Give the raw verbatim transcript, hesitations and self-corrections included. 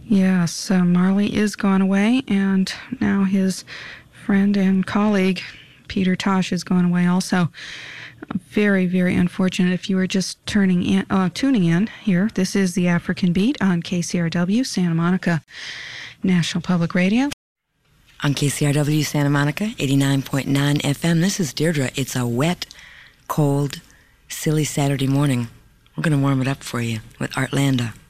Yes, uh, Marley is gone away, and now his friend and colleague, Peter Tosh, is gone away also. Very, very unfortunate. If you were just turning in, uh, tuning in here, this is the African Beat on K C R W, Santa Monica National Public Radio. On K C R W Santa Monica, eighty-nine point nine F M, this is Deirdre. It's a wet, cold, silly Saturday morning. We're going to warm it up for you with Art Landa.